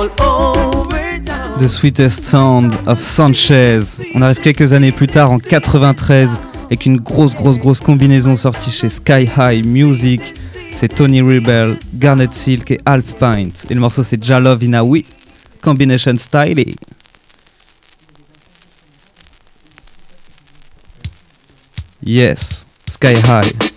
The Sweetest Sound of Sanchez. On arrive quelques années plus tard en 93 avec une grosse combinaison sortie chez Sky High Music. C'est Tony Rebel, Garnet Silk et Half Pint. Et le morceau c'est Ja Love in a We, Combination Style. Yes, Sky High.